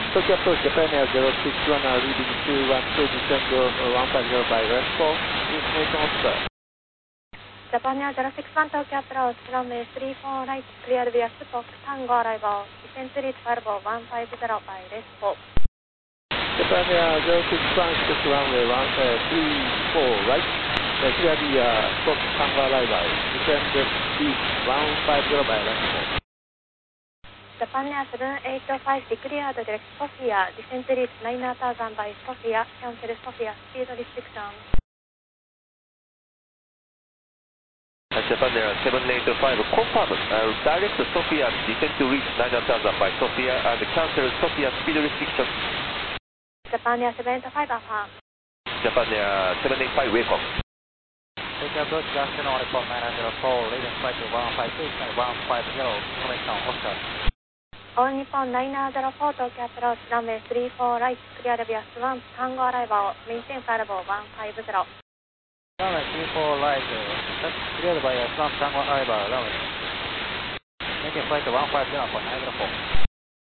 Tokyo Approach Japan Air 061 leading 212 descend 150 by rest 4, information officer. Japan Air 061 Tokyo Approach, runway 34 right, clear via Spock, Tango arrival, descent to reach Bravo 150 by rest 4. Japan Air 061 6 runway 34 right, clear via Spock, Tango arrival, descent to reach 150 by rest 4. Japan Air 785 declared direct Sofia, descent to reach 9000 by Sofia, cancel Sofia, speed restriction. Japan Air 785 confirm, direct Sofia, descent to reach 9000 by Sofia and cancel Sofia speed restriction. Japan Air 785 affirm. Japan Air 785 welcome. Tokyo Approach Junction on report 904, leading flight to 152, 150, information officer. All Nippon 904 Tokyo Approach, runway 34 right, clear via Swan, Tango arrival, maintain flight level 150. Runway 34 right, cleared by Swan Tango arrival, runway. Maintain flight 150 for 904.